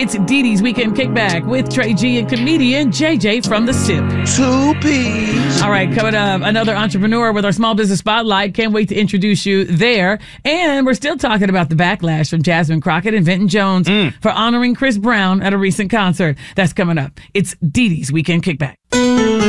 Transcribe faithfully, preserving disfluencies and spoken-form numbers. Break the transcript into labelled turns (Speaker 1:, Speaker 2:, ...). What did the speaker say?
Speaker 1: It's Dee Dee's Weekend Kickback with Trey G and comedian J J from The Sip.
Speaker 2: Two peas.
Speaker 1: All right, coming up, another entrepreneur with our Small Business Spotlight. Can't wait to introduce you there. And we're still talking about the backlash from Jasmine Crockett and Vinton Jones mm. for honoring Chris Brown at a recent concert. That's coming up. It's Dee Dee's Weekend Kickback.